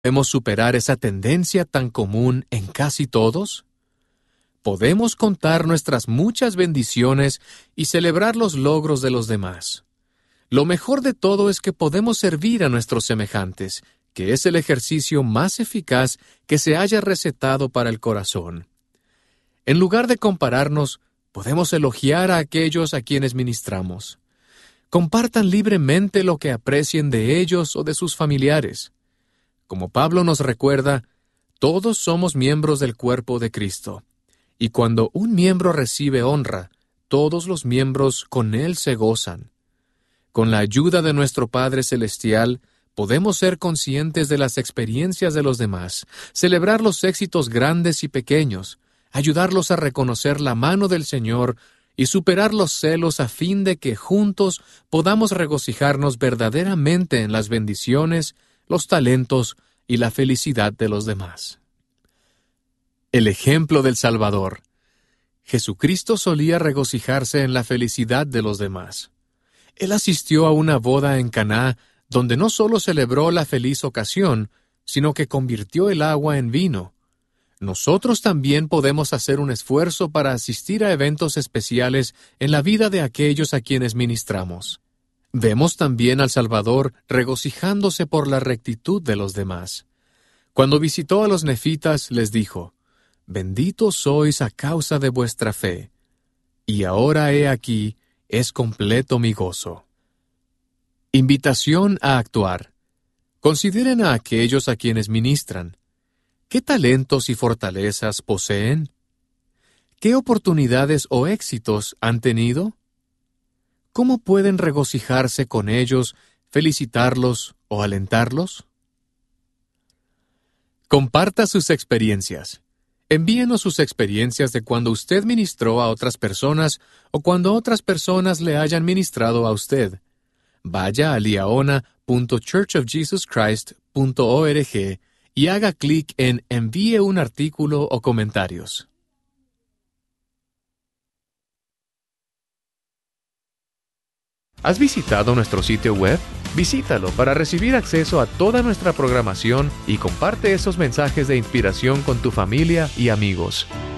¿Podemos superar esa tendencia tan común en casi todos? Podemos contar nuestras muchas bendiciones y celebrar los logros de los demás. Lo mejor de todo es que podemos servir a nuestros semejantes, que es el ejercicio más eficaz que se haya recetado para el corazón. En lugar de compararnos, podemos elogiar a aquellos a quienes ministramos. Compartan libremente lo que aprecien de ellos o de sus familiares. Como Pablo nos recuerda, todos somos miembros del cuerpo de Cristo. Y cuando un miembro recibe honra, todos los miembros con él se gozan. Con la ayuda de nuestro Padre Celestial, podemos ser conscientes de las experiencias de los demás, celebrar los éxitos grandes y pequeños, ayudarlos a reconocer la mano del Señor y superar los celos a fin de que juntos podamos regocijarnos verdaderamente en las bendiciones, los talentos y la felicidad de los demás. El ejemplo del Salvador. Jesucristo solía regocijarse en la felicidad de los demás. Él asistió a una boda en Caná, donde no solo celebró la feliz ocasión, sino que convirtió el agua en vino. Nosotros también podemos hacer un esfuerzo para asistir a eventos especiales en la vida de aquellos a quienes ministramos. Vemos también al Salvador regocijándose por la rectitud de los demás. Cuando visitó a los nefitas, les dijo: «Benditos sois a causa de vuestra fe, y ahora he aquí, es completo mi gozo». Invitación a actuar. Consideren a aquellos a quienes ministran. ¿Qué talentos y fortalezas poseen? ¿Qué oportunidades o éxitos han tenido? ¿Cómo pueden regocijarse con ellos, felicitarlos o alentarlos? Comparta sus experiencias. Envíenos sus experiencias de cuando usted ministró a otras personas o cuando otras personas le hayan ministrado a usted. Vaya a liaona.churchofjesuschrist.org y haga clic en Envíe un artículo o comentarios. ¿Has visitado nuestro sitio web? Visítalo para recibir acceso a toda nuestra programación y comparte esos mensajes de inspiración con tu familia y amigos.